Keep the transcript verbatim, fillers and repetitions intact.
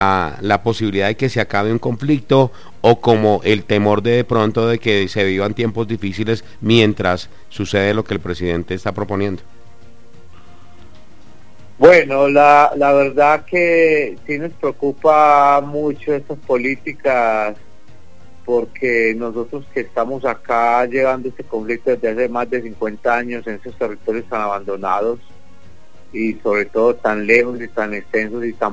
la, la posibilidad de que se acabe un conflicto o como el temor de de pronto de que se vivan tiempos difíciles mientras sucede lo que el presidente está proponiendo? Bueno, la, la verdad que sí nos preocupa mucho estas políticas, porque nosotros que estamos acá llevando este conflicto desde hace más de cincuenta años en esos territorios tan abandonados y sobre todo tan lejos y tan extensos y tan